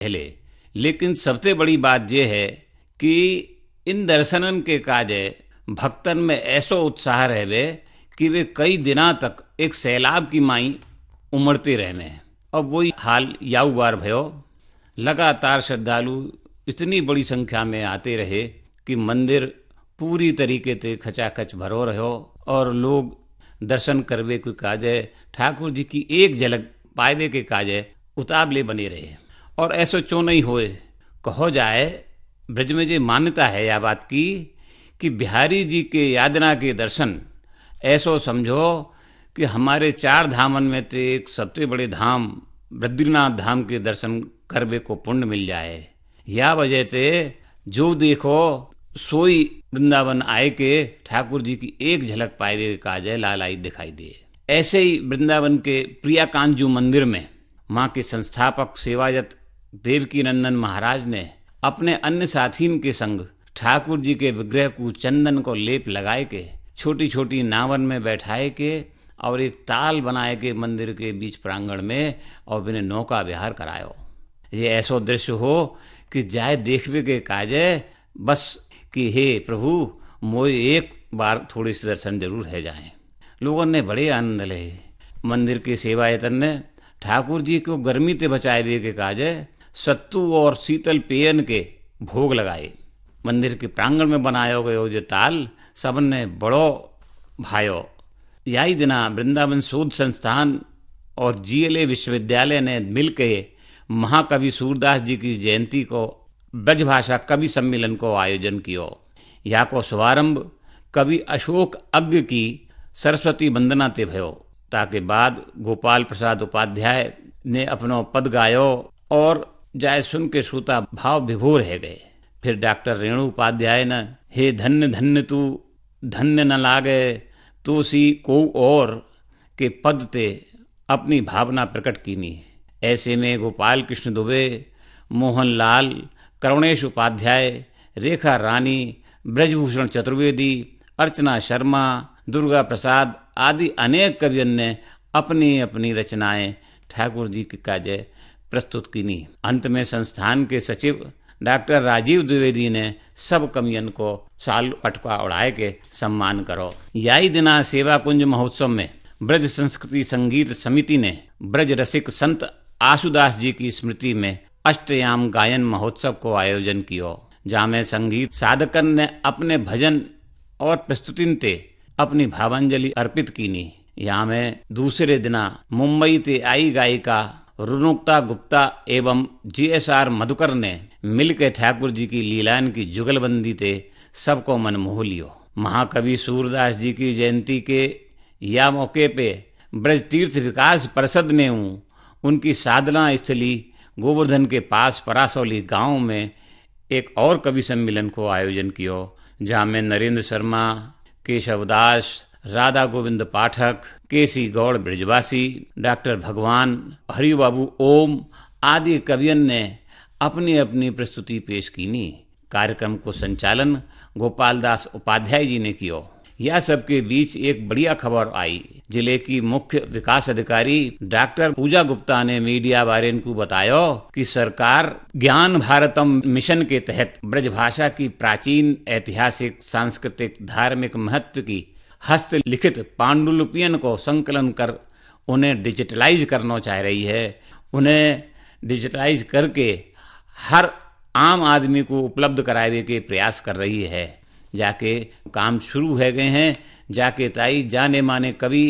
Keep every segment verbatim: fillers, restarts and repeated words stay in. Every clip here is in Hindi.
पहले। लेकिन सबसे बड़ी बात यह है कि इन दर्शनन के काजे भक्तन में ऐसो उत्साह रहवे कि वे कई दिना तक एक सैलाब की माई उमड़ते रहने। अब वही हाल याऊ बार भयो। लगातार श्रद्धालु इतनी बड़ी संख्या में आते रहे कि मंदिर पूरी तरीके से खचाखच भरो रहो और लोग दर्शन करवे के काजे ठाकुर जी की एक झलक पावे के काजे उतावले बने रहे। और ऐसो चो नहीं होए। कहो जाए ब्रज में जो मान्यता है या बात की कि बिहारी जी के यादना के दर्शन ऐसो समझो कि हमारे चार धामन में से एक सबसे बड़े धाम बद्रीनाथ धाम के दर्शन करवे को पुण्य मिल जाए। या वजह से जो देखो सोई वृंदावन आए के ठाकुर जी की एक झलक पाए के काजे लालाई दिखाई दे। ऐसे ही वृंदावन के प्रिया कांजू मंदिर में माँ के संस्थापक सेवायत देवकी नंदन महाराज ने अपने अन्य साथीन के संग ठाकुर जी के विग्रह को चंदन को लेप लगाए के छोटी छोटी नावन में बैठाए के और एक ताल बनाए के मंदिर के बीच प्रांगण में और बिने नौका विहार करायो। ये ऐसो दृश्य हो कि जाए देखवे के काजे बस कि हे प्रभु मोए एक बार थोड़ी सी दर्शन जरूर है जाए। लोगों ने बड़े आनंद ले। मंदिर के सेवायतन ने ठाकुर जी को गर्मी से बचाए के काजे सत्तू और शीतल पेयन के भोग लगाए। मंदिर के प्रांगण में बनायो गयो जो ताल सबन ने बड़ो भायो। यही दिना वृंदावन शोध संस्थान और जीएलए विश्वविद्यालय ने मिलकर महाकवि सूरदास जी की जयंती को ब्रजभाषा कवि सम्मेलन को आयोजन कियो। या को शुभारंभ कवि अशोक अग्ग की सरस्वती वंदना ते भयो। ताके बाद गोपाल प्रसाद उपाध्याय ने अपनो पद गायो और जाय सुन के श्रोता भाव विभोर है गए। फिर डॉक्टर रेणु उपाध्याय ने हे धन्य धन्य तू धन्य न लागे तो सी को और के पद ते अपनी भावना प्रकट कीनी। ऐसे में गोपाल कृष्ण दुबे, मोहन लाल, करुणेश उपाध्याय, रेखा रानी, ब्रजभूषण चतुर्वेदी, अर्चना शर्मा, दुर्गा प्रसाद आदि अनेक कवियों ने अपनी अपनी रचनाएं ठाकुर जी के काजे प्रस्तुत कीनी। अंत में संस्थान के सचिव डॉक्टर राजीव द्विवेदी ने सब कवियन को साल पटका उड़ाए के सम्मान करो। याई दिना सेवा कुंज महोत्सव में ब्रज संस्कृति संगीत समिति ने ब्रज रसिक संत आशुदास जी की स्मृति में अष्टयाम गायन महोत्सव को आयोजन कियो। जहाँ में संगीत साधकन ने अपने भजन और प्रस्तुतिन ते अपनी भावांजलि अर्पित कीनी। यहाँ में दूसरे दिना मुंबई ते आई गायिका रुनुक्ता गुप्ता एवं जीएसआर मधुकर ने मिलकर ठाकुर जी की लीलान की जुगलबंदी ते सबको मन मोह लियो। महाकवि सूरदास जी की जयंती के या मौके पे ब्रज तीर्थ विकास परिषद ने उनकी साधना स्थली गोवर्धन के पास परासौली गांव में एक और कवि सम्मेलन को आयोजन कियो। जहाँ में नरेंद्र शर्मा, केशवदास, राधा गोविंद पाठक, केसी गौड़ ब्रजवासी, डॉक्टर भगवान, हरिबाबू ओम आदि कवियन ने अपनी अपनी प्रस्तुति पेश कीनी। कार्यक्रम को संचालन गोपाल दास उपाध्याय जी ने कियो। यह सबके बीच एक बढ़िया खबर आई। जिले की मुख्य विकास अधिकारी डॉक्टर पूजा गुप्ता ने मीडिया वाले को बताया कि सरकार ज्ञान भारतम मिशन के तहत ब्रजभाषा की प्राचीन ऐतिहासिक सांस्कृतिक धार्मिक महत्व की हस्तलिखित पांडुलिपियन को संकलन कर उन्हें डिजिटलाइज करना चाह रही है। उन्हें डिजिटलाइज करके हर आम आदमी को उपलब्ध कराने के प्रयास कर रही है। जाके काम शुरू है गए हैं। जाके ताई जाने माने कवि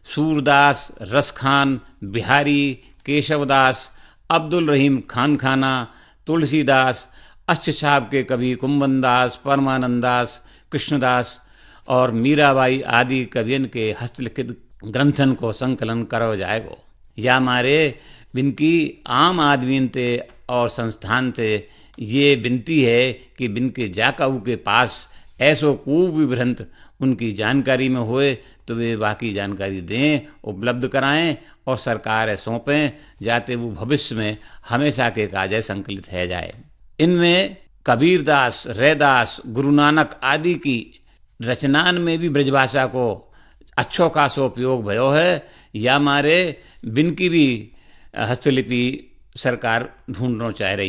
सूरदास, रसखान, बिहारी, केशवदास, अब्दुल रहीम खान खाना, तुलसीदास, अष्ट साहब के कवि कुंभन दास, परमानंद दास, कृष्णदास और मीराबाई आदि कवियन के हस्तलिखित ग्रंथन को संकलन करो जाएगो। या मारे बिनकी आम आदमी ते और संस्थान से ये विनती है कि बिनके जाकाऊ के पास ऐसो को भी ग्रंथ उनकी जानकारी में होए तो वे बाकी जानकारी दें, उपलब्ध कराएं और सरकार सौंपें, जाते वो भविष्य में हमेशा के काजे संकलित है जाए। इनमें कबीरदास, रैदास, गुरु नानक आदि की रचनान में भी ब्रजभाषा को अच्छो खासो उपयोग भयो है। या मारे बिनकी भी हस्तलिपि सरकार ढूंढना चाह रही